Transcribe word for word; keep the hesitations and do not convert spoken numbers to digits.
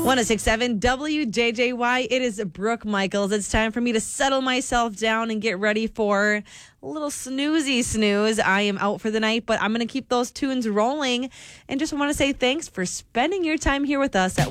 one oh six point seven W J J Y. It is Brooke Michaels. It's time for me to settle myself down and get ready for a little snoozy snooze. I am out for the night, but I'm going to keep those tunes rolling and just want to say thanks for spending your time here with us at